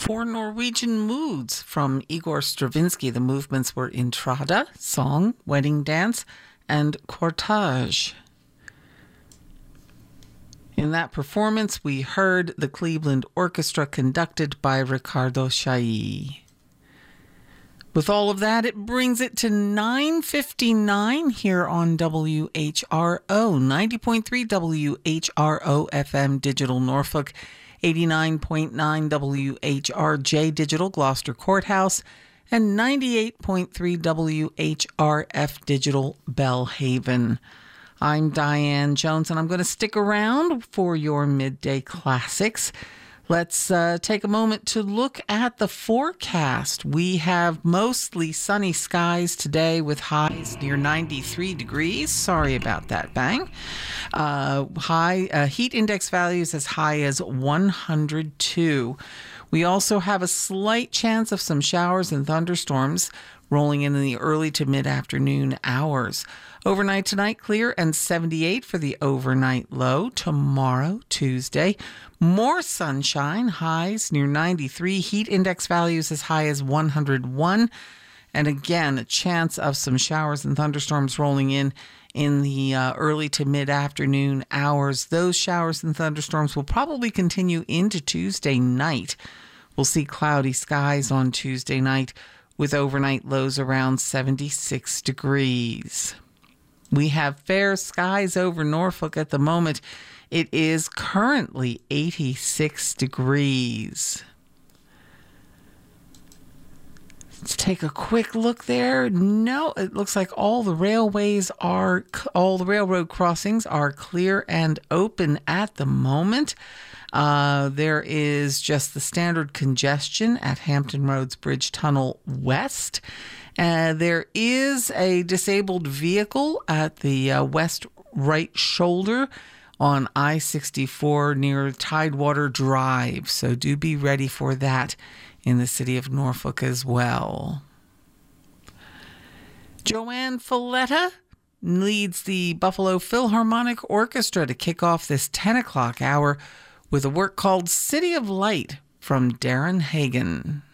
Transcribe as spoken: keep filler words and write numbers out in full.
Four Norwegian moods from Igor Stravinsky. The movements were Intrada, Song, Wedding Dance, and Cortege. In that performance, we heard the Cleveland Orchestra conducted by Riccardo Chailly. With all of that, it brings it to nine fifty-nine here on W H R O, ninety point three W H R O F M Digital Norfolk, eighty-nine point nine W H R J Digital Gloucester Courthouse, and ninety-eight point three W H R F Digital Bellhaven. I'm Diane Jones, and I'm going to stick around for your midday classics. Let's uh, take a moment to look at the forecast. We have mostly sunny skies today with highs near ninety-three degrees. Sorry about that, bang. Uh, high uh, heat index values as high as one hundred two. We also have a slight chance of some showers and thunderstorms rolling in in the early to mid-afternoon hours. Overnight tonight, clear and seventy-eight for the overnight low. Tomorrow, Tuesday, more sunshine, highs near ninety-three, heat index values as high as one hundred one. And again, a chance of some showers and thunderstorms rolling in in the uh, early to mid-afternoon hours. Those showers and thunderstorms will probably continue into Tuesday night. We'll see cloudy skies on Tuesday night with overnight lows around seventy-six degrees. We have fair skies over Norfolk at the moment. It is currently eighty-six degrees. Let's take a quick look there. No, it looks like all the railways are, all the railroad crossings are clear and open at the moment. Uh, there is just the standard congestion at Hampton Roads Bridge Tunnel West. Uh, there is a disabled vehicle at the uh, west right shoulder on I sixty-four near Tidewater Drive. So do be ready for that in the city of Norfolk as well. Joanne Falletta leads the Buffalo Philharmonic Orchestra to kick off this ten o'clock hour with a work called City of Light from Darren Hagen.